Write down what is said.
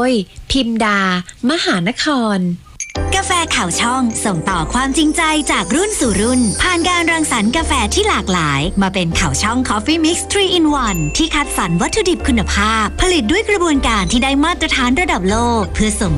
ยพิมดามหานครกาแฟข่าวช่องส่งต่อความจริงใจจากรุ่นสู่รุ่นผ่านการรังสรรค์กาแฟที่หลากหลายมาเป็นข่าวช่อง Coffee Mix 3 in 1ที่คัดสรรวัตถุดิบคุณภาพผลิตด้วยกระบวนการที่ได้มาตรฐานระดับโลกเพื่อส่ง